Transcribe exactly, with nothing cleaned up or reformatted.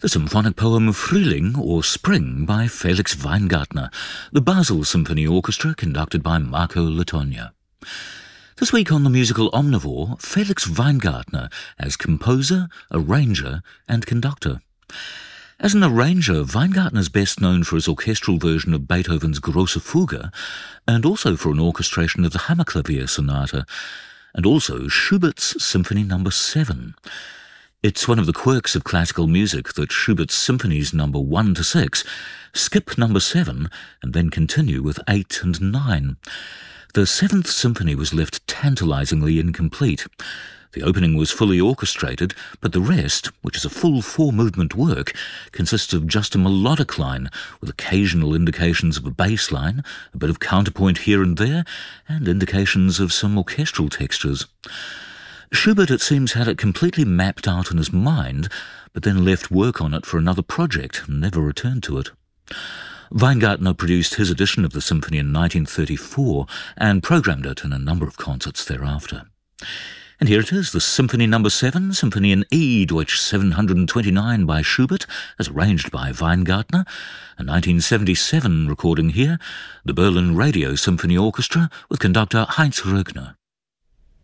The symphonic poem Frühling, or Spring, by Felix Weingartner, the Basel Symphony Orchestra, conducted by Marco Latogna. This week on The Musical Omnivore, Felix Weingartner as composer, arranger and conductor. As an arranger, Weingartner is best known for his orchestral version of Beethoven's Grosse Fuge, and also for an orchestration of the Hammerklavier Sonata, and also Schubert's Symphony Number seven. It's one of the quirks of classical music that Schubert's symphonies number one to six skip number seven and then continue with eight and nine. The seventh symphony was left tantalizingly incomplete. The opening was fully orchestrated, but the rest, which is a full four-movement work, consists of just a melodic line, with occasional indications of a bass line, a bit of counterpoint here and there, and indications of some orchestral textures. Schubert, it seems, had it completely mapped out in his mind, but then left work on it for another project and never returned to it. Weingartner produced his edition of the symphony in nineteen thirty-four and programmed it in a number of concerts thereafter. And here it is, the Symphony Number seven, Symphony in E, Deutsch seven hundred twenty-nine by Schubert, as arranged by Weingartner, a nineteen seventy-seven recording here, the Berlin Radio Symphony Orchestra with conductor Heinz Rögner.